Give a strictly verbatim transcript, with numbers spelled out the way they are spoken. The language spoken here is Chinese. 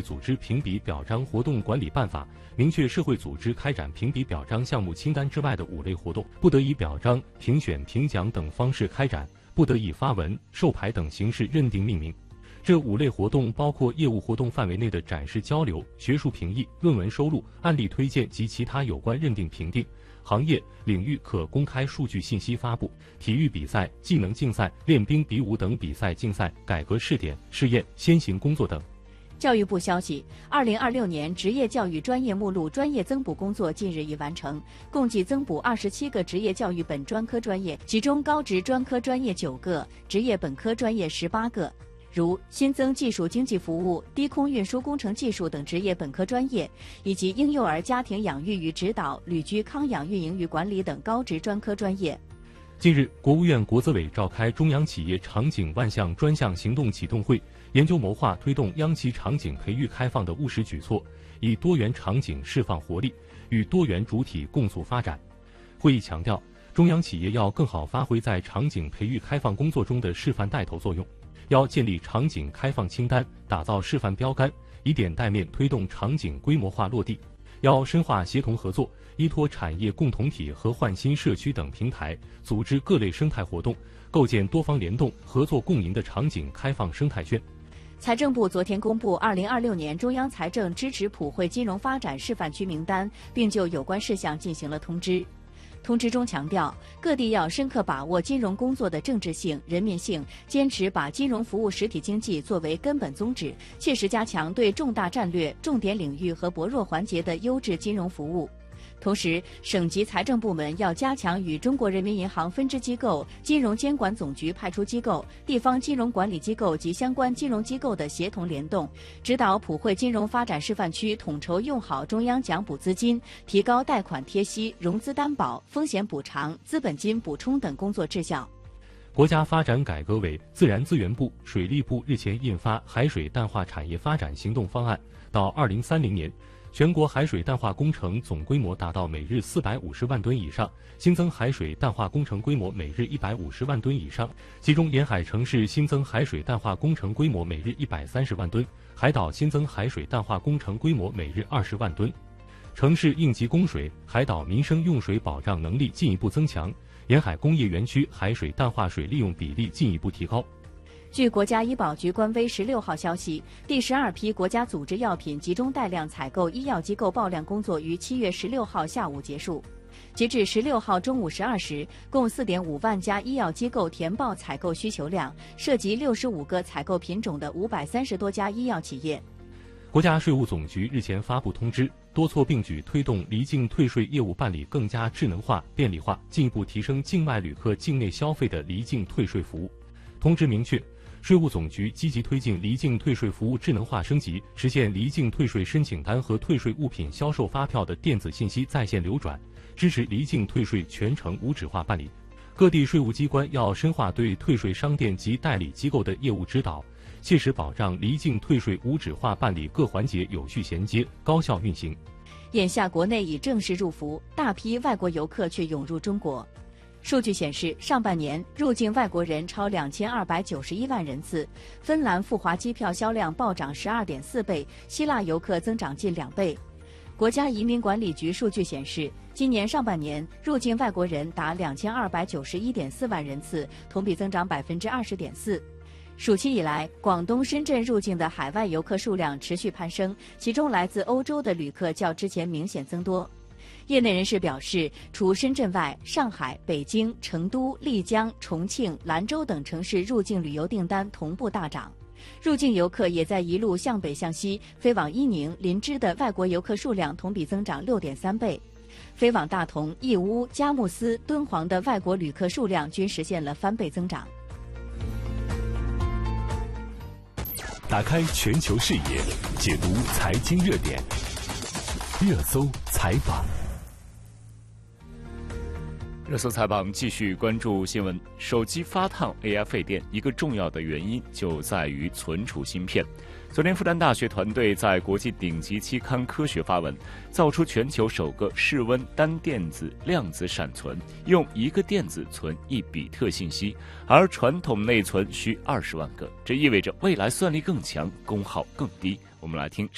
组织评比表彰活动管理办法》明确，社会组织开展评比表彰项目清单之外的五类活动，不得以表彰、评选、评奖等方式开展，不得以发文、授牌等形式认定命名。这五类活动包括业务活动范围内的展示交流、学术评议、论文收录、案例推荐及其他有关认定评定。行业领域可公开数据信息发布，体育比赛、技能竞赛、练兵比武等比赛竞赛改革试点、试验、先行工作等。 教育部消息，二零二六年职业教育专业目录专业增补工作近日已完成，共计增补二十七个职业教育本专科专业，其中高职专科专业九个，职业本科专业十八个。如新增技术经济服务、低空运输工程技术等职业本科专业，以及婴幼儿家庭养育与指导、旅居康养运营与管理等高职专科专业。 近日，国务院国资委召开中央企业场景万象专项行动启动会，研究谋划推动央企场景培育开放的务实举措，以多元场景释放活力，与多元主体共促发展。会议强调，中央企业要更好发挥在场景培育开放工作中的示范带头作用。要建立场景开放清单，打造示范标杆，以点带面推动场景规模化落地。要深化协同合作，依托产业共同体和焕新社区等平台，组织各类生态活动，构建多方联动、合作共赢的场景开放生态圈。 财政部昨天公布二零二六年中央财政支持普惠金融发展示范区名单，并就有关事项进行了通知。通知中强调，各地要深刻把握金融工作的政治性、人民性，坚持把金融服务实体经济作为根本宗旨，切实加强对重大战略、重点领域和薄弱环节的优质金融服务。同时，省级财政部门要加强与中国人民银行分支机构、金融监管总局派出机构、地方金融管理机构及相关金融机构的协同联动，指导普惠金融发展示范区统筹用好中央奖补资金，提高贷款贴息、融资担保、风险补偿、资本金补充等工作质效。 国家发展改革委、自然资源部、水利部日前印发《海水淡化产业发展行动方案》，到二零三零年。全国海水淡化工程总规模达到每日四百五十万吨以上，新增海水淡化工程规模每日一百五十万吨以上，其中沿海城市新增海水淡化工程规模每日一百三十万吨，海岛新增海水淡化工程规模每日二十万吨。城市应急供水，海岛民生用水保障能力进一步增强，沿海工业园区海水淡化水利用比例进一步提高。 据国家医保局官微十六号消息，第十二批国家组织药品集中带量采购医药机构报量工作于七月十六号下午结束。截至十六号中午十二时，共四点五万家医药机构填报采购需求量，涉及六十五个采购品种的五百三十多家医药企业。 国家税务总局日前发布通知，多措并举推动离境退税业务办理更加智能化、便利化，进一步提升境外旅客境内消费的离境退税服务。通知明确，税务总局积极推进离境退税服务智能化升级，实现离境退税申请单和退税物品销售发票的电子信息在线流转，支持离境退税全程无纸化办理。各地税务机关要深化对退税商店及代理机构的业务指导，切实保障离境退税无纸化办理各环节有序衔接、高效运行。 眼下国内已正式入伏，大批外国游客却涌入中国。数据显示，上半年入境外国人超两千二百九十一万人次，芬兰赴华机票销量暴涨十二点四倍，希腊游客增长近两倍。国家移民管理局数据显示，今年上半年入境外国人达两千二百九十一点四万人次，同比增长百分之二十点四。暑期以来，广东深圳入境的海外游客数量持续攀升，其中来自欧洲的旅客较之前明显增多。业内人士表示，除深圳外，上海、北京、成都、丽江、重庆、兰州等城市入境旅游订单同步大涨，入境游客也在一路向北向西，飞往伊宁、林芝的外国游客数量同比增长六点三倍，飞往大同、义乌、佳木斯、敦煌的外国旅客数量均实现了翻倍增长。 打开全球视野，解读财经热点，热搜采访。 热搜采访继续关注新闻。手机发烫 A I 费电，一个重要的原因就在于存储芯片。昨天，复旦大学团队在国际顶级期刊《科学》发文，造出全球首个室温单电子量子闪存，用一个电子存一比特信息，而传统内存需二十万个。这意味着未来算力更强，功耗更低。我们来听